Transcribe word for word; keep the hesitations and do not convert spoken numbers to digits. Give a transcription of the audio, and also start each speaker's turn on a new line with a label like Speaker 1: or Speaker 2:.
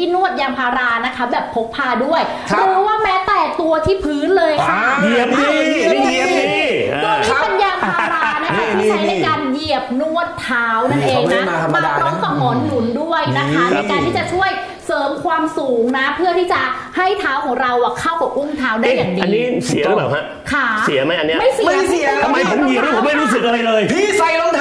Speaker 1: ที่นวดยางพารานะคะแบบพกพาด้วยหรือว่าแม้แต่ตัวที่พื้นเลยค่ะ
Speaker 2: เหยียบนี่เหยียบนี่
Speaker 1: ตัวนี้เป็นยางพารานะคะที่ใช้ในการเหยียบนวดเท้านั่นเองนะมาพร้อมกับหมอนหนุนด้วยนะคะในการที่จะช่วยเสริมความสูงนะเพื่อที่จะให้เท้าของเราเข้ากับอุ้งเท้าได้อย่างดี
Speaker 2: อันนี้เสียหรือเปล่าฮะ
Speaker 1: ขา
Speaker 2: เสียไหมอันเนี้ย
Speaker 1: ไม่เสีย
Speaker 3: ไม่เสีย
Speaker 2: ทำไมผมเหยียบแล้วผมไม่รู้สึกอะไรเลย
Speaker 3: พี่ใส่รอง